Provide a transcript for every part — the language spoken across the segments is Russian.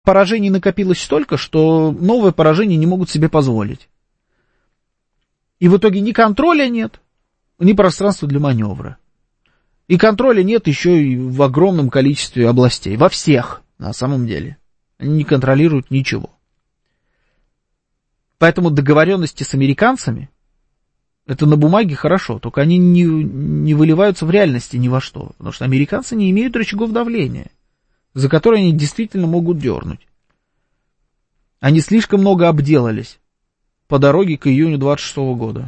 Поражений накопилось столько, что новые поражения не могут себе позволить. И в итоге ни контроля нет, ни пространства для маневра. И контроля нет еще и в огромном количестве областей. Во всех, на самом деле. Они не контролируют ничего. Поэтому договоренности с американцами, это на бумаге хорошо, только они не выливаются в реальности ни во что. Потому что американцы не имеют рычагов давления, за которые они действительно могут дернуть. Они слишком много обделались по дороге к июню 26 года.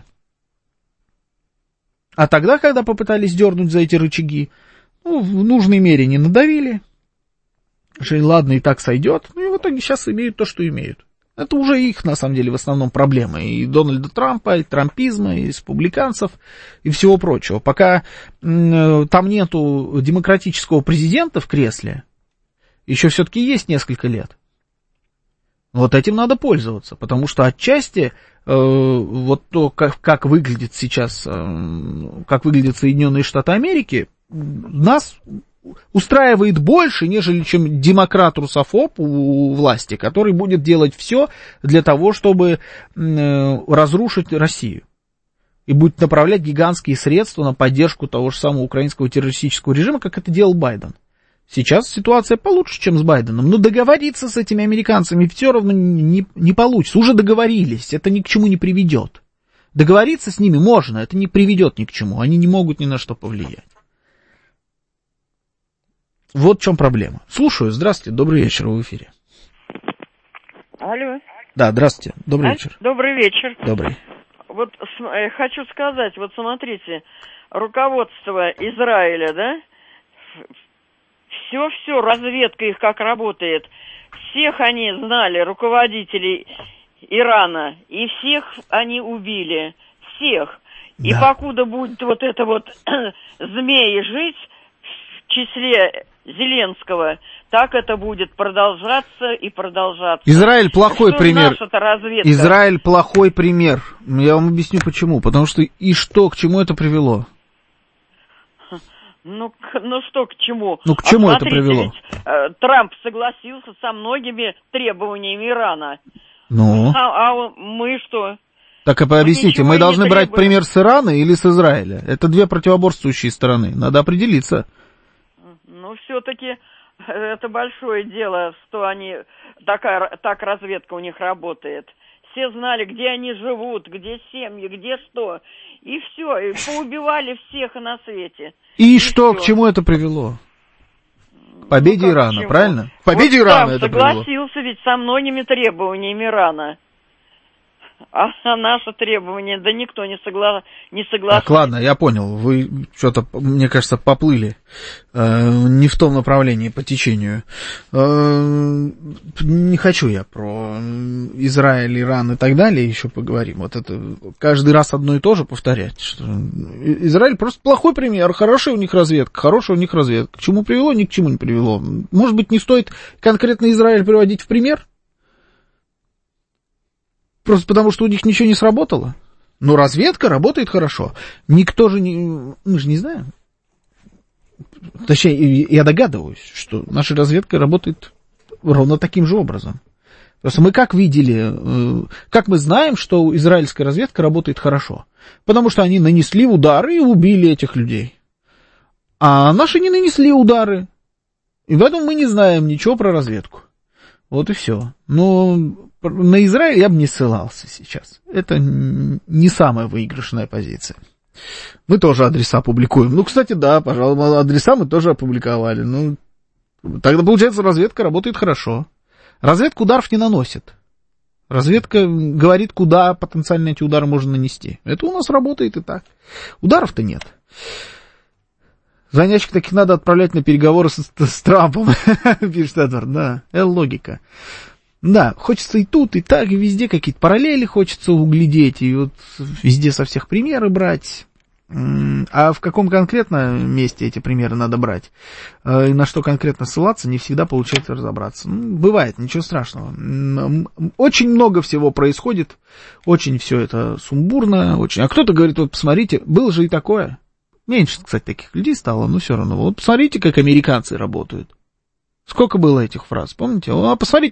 А тогда, когда попытались дернуть за эти рычаги, в нужной мере не надавили. Что ладно, и так сойдет. И в итоге сейчас имеют то, что имеют. Это уже их, на самом деле, в основном проблема. И Дональда Трампа, и трампизма, и республиканцев, и всего прочего. Пока там нету демократического президента в кресле, еще все-таки есть несколько лет. Вот этим надо пользоваться, потому что отчасти вот то, как выглядит сейчас, как выглядят Соединенные Штаты Америки, нас устраивает больше, нежели чем демократ-русофоб у власти, который будет делать все для того, чтобы разрушить Россию. И будет направлять гигантские средства на поддержку того же самого украинского террористического режима, как это делал Байден. Сейчас ситуация получше, чем с Байденом, но договориться с этими американцами все равно не получится. Уже договорились, это ни к чему не приведет. Договориться с ними можно, это не приведет ни к чему, они не могут ни на что повлиять. Вот в чем проблема. Слушаю, здравствуйте, добрый вечер, вы в эфире. Алло. Да, здравствуйте, добрый вечер. Добрый вечер. Добрый. Вот хочу сказать, вот смотрите, руководство Израиля, да, все, разведка их как работает, всех они знали, руководителей Ирана, и всех они убили, всех. Да. И покуда будет вот это вот змеи жить в числе Зеленского, так это будет продолжаться и продолжаться. Израиль плохой пример. Израиль плохой пример. Я вам объясню почему. Потому что и что, к чему это привело? Ну что к чему? Ну к чему это привело? Ведь, Трамп согласился со многими требованиями Ирана. Ну? А мы что? Так и пообъясните, мы должны брать пример с Ирана или с Израиля? Это две противоборствующие стороны. Надо определиться. Ну, все-таки это большое дело, что они так разведка у них работает. Все знали, где они живут, где семьи, где что. И все, и поубивали всех на свете. И что, все. К чему это привело? К победе Ирана, правильно? К победе вот Ирана это привело. Согласился ведь со многими требованиями Ирана. А наши требования, да никто не согласен. Так, ладно, я понял, вы что-то, мне кажется, поплыли не в том направлении по течению. Не хочу я про Израиль, Иран и так далее еще поговорим. Вот это каждый раз одно и то же повторять. Что Израиль просто плохой пример, хорошая у них разведка, К чему привело, ни к чему не привело. Может быть, не стоит конкретно Израиль приводить в пример? Просто потому, что у них ничего не сработало. Но разведка работает хорошо. Никто же не... Мы же не знаем. Точнее, я догадываюсь, что наша разведка работает ровно таким же образом. Просто мы как видели... Как мы знаем, что израильская разведка работает хорошо? Потому что они нанесли удары и убили этих людей. А наши не нанесли удары. И поэтому мы не знаем ничего про разведку. Вот и все. Но... На Израиль я бы не ссылался сейчас. Это не самая выигрышная позиция. Мы тоже адреса публикуем. Ну, кстати, да, пожалуй, адреса мы тоже опубликовали. Ну, тогда, получается, разведка работает хорошо. Разведка ударов не наносит. Разведка говорит, куда потенциально эти удары можно нанести. Это у нас работает и так. Ударов-то нет. Занятчик таких надо отправлять на переговоры с Трампом, пишет Эдвард. Да, логика. Да, хочется и тут, и так, и везде какие-то параллели хочется углядеть, и вот везде со всех примеры брать. А в каком конкретно месте эти примеры надо брать, и на что конкретно ссылаться, не всегда получается разобраться. Бывает, ничего страшного. Очень много всего происходит, очень все это сумбурно, очень. А кто-то говорит, вот посмотрите, было же и такое. Меньше, кстати, таких людей стало, но все равно. Вот посмотрите, как американцы работают. Сколько было этих фраз, помните? А посмотрите,